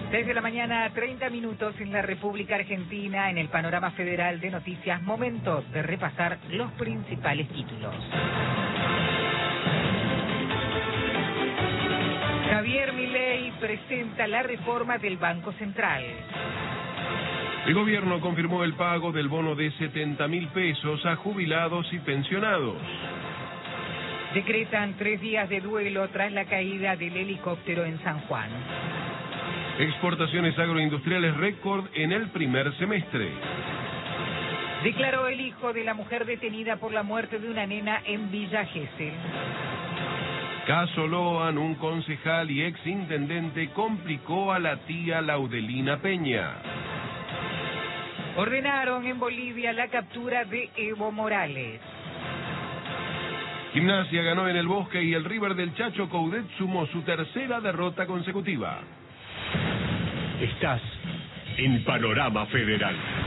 6 de la mañana, 30 minutos en la República Argentina, en el panorama federal de noticias, momento de repasar los principales títulos. Javier Milei presenta la reforma del Banco Central. El gobierno confirmó el pago del bono de 70.000 pesos a jubilados y pensionados. Decretan 3 días de duelo tras la caída del helicóptero en San Juan. Exportaciones agroindustriales récord en el primer semestre. Declaró el hijo de la mujer detenida por la muerte de una nena en Villa Gesell. Caso Loan, un concejal y exintendente complicó a la tía Laudelina Peña. Ordenaron en Bolivia la captura de Evo Morales. Gimnasia ganó en el Bosque y el River del Chacho Coudet sumó su tercera derrota consecutiva. Estás en Panorama Federal.